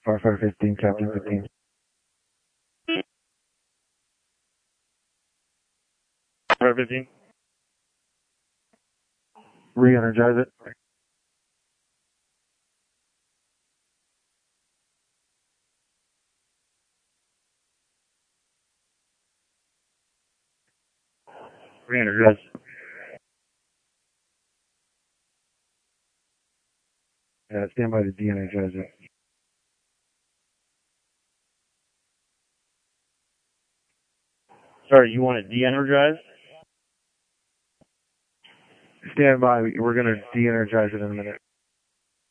Firefighter 15, Captain 15. Firefighter 15. Re-energize it. Re-energize. Stand by to de-energize it. Sorry, you want it de-energized? Stand by. We're going to de-energize it in a minute.